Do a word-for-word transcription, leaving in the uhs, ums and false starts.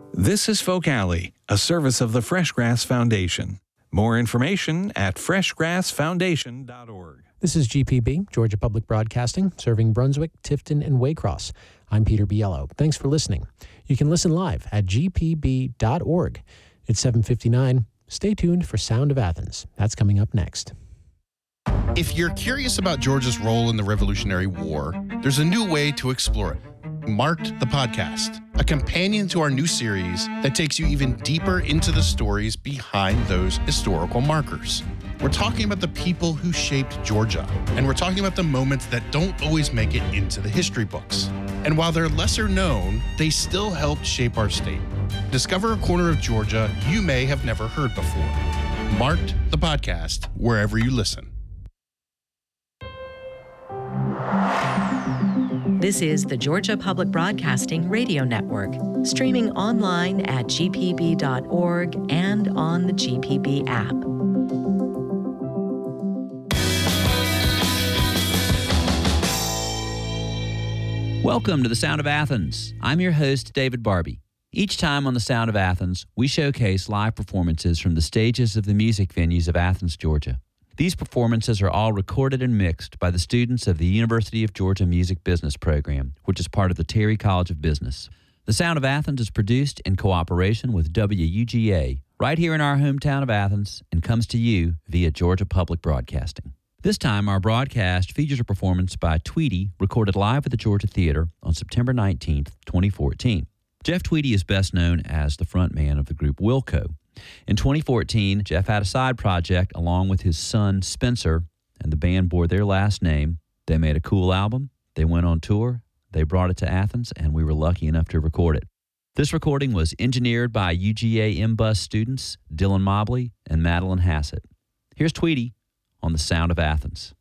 This is Folk Alley, a service of the Freshgrass Foundation. More information at fresh grass foundation dot org. This is G P B, Georgia Public Broadcasting, serving Brunswick, Tifton, and Waycross. I'm Peter Biello. Thanks for listening. You can listen live at g p b dot org. It's seven fifty-nine. Stay tuned for Sound of Athens. That's coming up next. If you're curious about Georgia's role in the Revolutionary War, there's a new way to explore it. Marked the Podcast, a companion to our new series that takes you even deeper into the stories behind those historical markers. We're talking about the people who shaped Georgia, and we're talking about the moments that don't always make it into the history books. And while they're lesser known, they still helped shape our state. Discover a corner of Georgia you may have never heard before. Marked the Podcast, wherever you listen. This is the Georgia Public Broadcasting Radio Network, streaming online at g p b dot org and on the G P B app. Welcome to the Sound of Athens. I'm your host, David Barbie. Each time on the Sound of Athens, we showcase live performances from the stages of the music venues of Athens, Georgia. These performances are all recorded and mixed by the students of the University of Georgia Music Business Program, which is part of the Terry College of Business. The Sound of Athens is produced in cooperation with W U G A, right here in our hometown of Athens, and comes to you via Georgia Public Broadcasting. This time, our broadcast features a performance by Tweedy, recorded live at the Georgia Theater on September nineteenth, twenty fourteen. Jeff Tweedy is best known as the frontman of the group Wilco. In twenty fourteen, Jeff had a side project along with his son Spencer, and the band bore their last name. They made a cool album, they went on tour, they brought it to Athens, and we were lucky enough to record it. This recording was engineered by U G A M Bus students Dylan Mobley and Madeline Hassett. Here's Tweedy on the Sound of Athens.